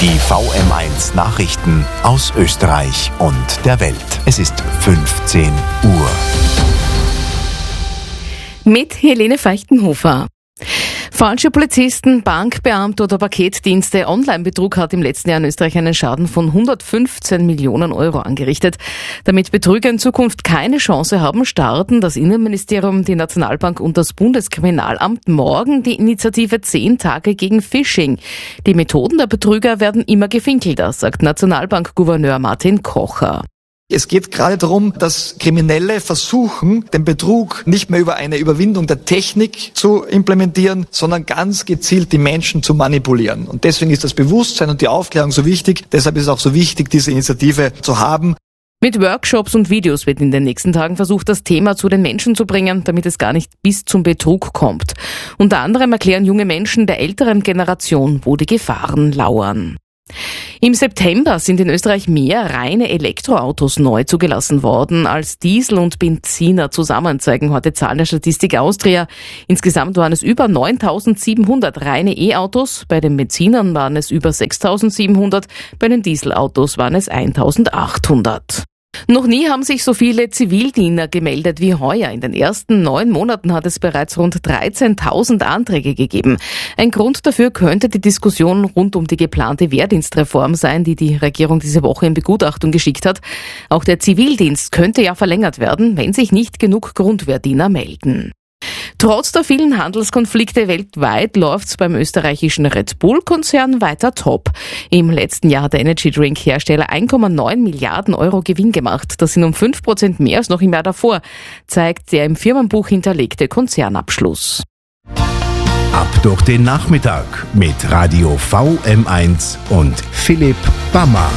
Die VM1 Nachrichten aus Österreich und der Welt. Es ist 15 Uhr. Mit Helene Feichtenhofer. Falsche Polizisten, Bankbeamte oder Paketdienste. Online-Betrug hat im letzten Jahr in Österreich einen Schaden von 115 Millionen Euro angerichtet. Damit Betrüger in Zukunft keine Chance haben, starten das Innenministerium, die Nationalbank und das Bundeskriminalamt morgen die Initiative 10 Tage gegen Phishing. Die Methoden der Betrüger werden immer gefinkelter, sagt Nationalbankgouverneur Martin Kocher. Es geht gerade darum, dass Kriminelle versuchen, den Betrug nicht mehr über eine Überwindung der Technik zu implementieren, sondern ganz gezielt die Menschen zu manipulieren. Und deswegen ist das Bewusstsein und die Aufklärung so wichtig. Deshalb ist es auch so wichtig, diese Initiative zu haben. Mit Workshops und Videos wird in den nächsten Tagen versucht, das Thema zu den Menschen zu bringen, damit es gar nicht bis zum Betrug kommt. Unter anderem erklären junge Menschen der älteren Generation, wo die Gefahren lauern. Im September sind in Österreich mehr reine Elektroautos neu zugelassen worden als Diesel und Benziner zusammen, zeigen heute Zahlen der Statistik Austria. Insgesamt waren es über 9.700 reine E-Autos, bei den Benzinern waren es über 6.700, bei den Dieselautos waren es 1.800. Noch nie haben sich so viele Zivildiener gemeldet wie heuer. In den ersten 9 Monaten hat es bereits rund 13.000 Anträge gegeben. Ein Grund dafür könnte die Diskussion rund um die geplante Wehrdienstreform sein, die die Regierung diese Woche in Begutachtung geschickt hat. Auch der Zivildienst könnte ja verlängert werden, wenn sich nicht genug Grundwehrdiener melden. Trotz der vielen Handelskonflikte weltweit läuft's beim österreichischen Red Bull-Konzern weiter top. Im letzten Jahr hat der Energy-Drink-Hersteller 1,9 Milliarden Euro Gewinn gemacht. Das sind um 5% mehr als noch im Jahr davor, zeigt der im Firmenbuch hinterlegte Konzernabschluss. Ab durch den Nachmittag mit Radio VM1 und Philipp Bammer.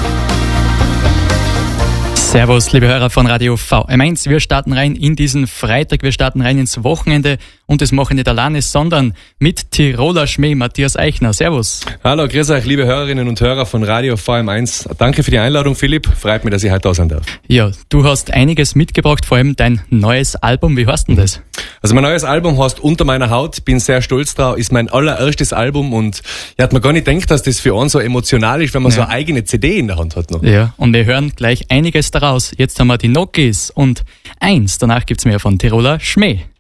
Servus, liebe Hörer von Radio VM1. Wir starten rein in diesen Freitag, wir starten rein ins Wochenende und das mache ich nicht alleine, sondern mit Tiroler Schmäh, Matthias Eichner. Servus. Hallo, grüß euch, liebe Hörerinnen und Hörer von Radio VM1. Danke für die Einladung, Philipp. Freut mich, dass ich heute da sein darf. Ja, du hast einiges mitgebracht, vor allem dein neues Album. Wie heißt denn das? Also mein neues Album heißt Unter meiner Haut. Bin sehr stolz drauf. Ist mein allererstes Album und ich hat mir gar nicht gedacht, dass das für uns so emotional ist, wenn man so eine eigene CD in der Hand hat noch. Ja, und wir hören gleich einiges daraus. Jetzt haben wir die Nokis und 1. Danach gibt's mehr von Tiroler Schmäh.